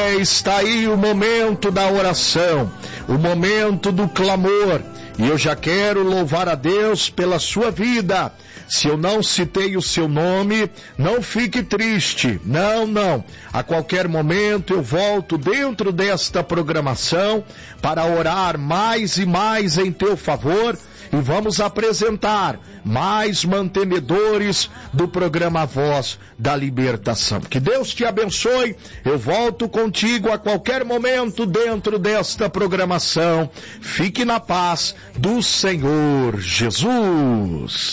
Está aí o momento da oração, o momento do clamor, e eu já quero louvar a Deus pela sua vida. Se eu não citei o seu nome, não fique triste, não. A qualquer momento eu volto dentro desta programação para orar mais e mais em teu favor, e vamos apresentar mais mantenedores do programa Voz da Libertação. Que Deus te abençoe. Eu volto contigo a qualquer momento dentro desta programação. Fique na paz do Senhor Jesus.